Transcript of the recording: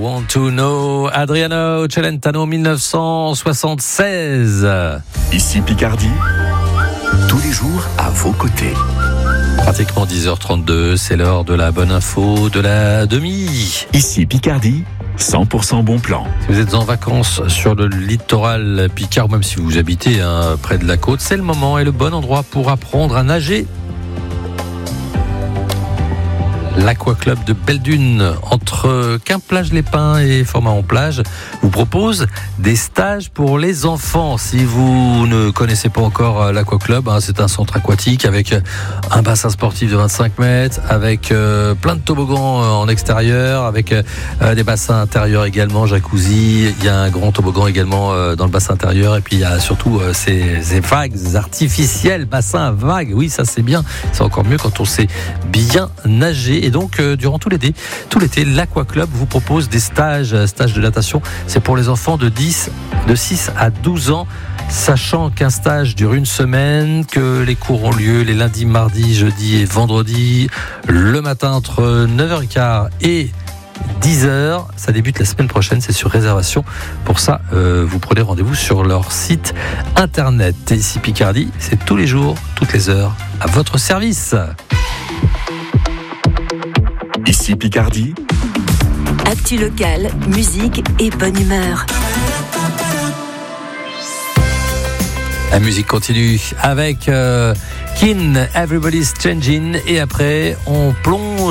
Want to Know, Adriano Celentano, 1976. Ici Picardie, tous les jours à vos côtés. Pratiquement 10h32, c'est l'heure de la bonne info de la demi. Ici Picardie, 100% bon plan. Si vous êtes en vacances sur le littoral picard, ou même si vous habitez près de la côte, c'est le moment et le bon endroit pour apprendre à nager. L'Aquaclub de Belle-Dune, entre Quimplage-les-Pins et Fort-Mahon-Plage, vous propose des stages pour les enfants. Si vous ne connaissez pas encore l'Aquaclub, c'est un centre aquatique avec un bassin sportif de 25 mètres, avec plein de toboggans en extérieur, avec des bassins intérieurs également, jacuzzi. Il y a un grand toboggan également dans le bassin intérieur, et puis il y a surtout ces vagues artificielles, bassins à vagues. Oui, ça c'est bien. C'est encore mieux quand on sait bien nager. Et donc, durant tout l'été, l'Aquaclub vous propose des stages de natation. C'est pour les enfants de 6 à 12 ans, sachant qu'un stage dure une semaine, que les cours ont lieu les lundis, mardis, jeudis et vendredis, le matin entre 9h15 et 10h. Ça débute la semaine prochaine, c'est sur réservation. Pour ça, vous prenez rendez-vous sur leur site internet. Et ici Picardie, c'est tous les jours, toutes les heures, à votre service. Ici Picardie, actu locale, musique et bonne humeur. La musique continue avec Kin, Everybody's Changing, et après on plonge